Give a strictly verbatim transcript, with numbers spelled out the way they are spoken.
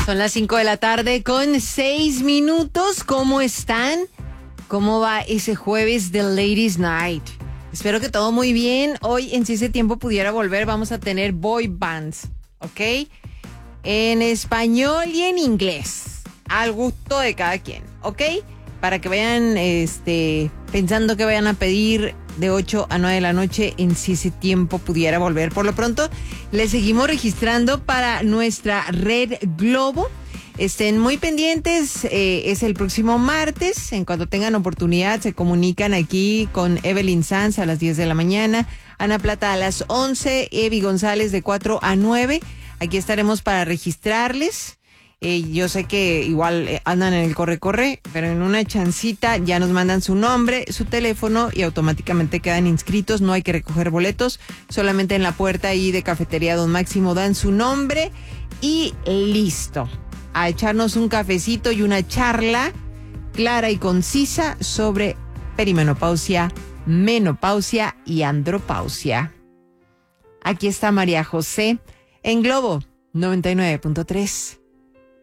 Son las cinco de la tarde con seis minutos. ¿Cómo están? ¿Cómo va ese jueves de Ladies Night? Espero que todo muy bien. Hoy, en Si ese tiempo pudiera volver, vamos a tener boy bands, ¿ok? En español y en inglés, al gusto de cada quien, ¿ok? Para que vayan este, pensando que vayan a pedir de ocho a nueve de la noche en Si ese tiempo pudiera volver. Por lo pronto, les seguimos registrando para nuestra red Globo. Estén muy pendientes, eh, es el próximo martes. En cuanto tengan oportunidad, se comunican aquí con Evelyn Sanz a las diez de la mañana, Ana Plata a las once, Evi González de cuatro a nueve. Aquí estaremos para registrarles. Eh, yo sé que igual eh, andan en el corre-corre, pero en una chancita ya nos mandan su nombre, su teléfono y automáticamente quedan inscritos. No hay que recoger boletos, solamente en la puerta ahí de Cafetería Don Máximo dan su nombre y listo. A echarnos un cafecito y una charla clara y concisa sobre perimenopausia, menopausia y andropausia. Aquí está María José en Globo noventa y nueve punto tres.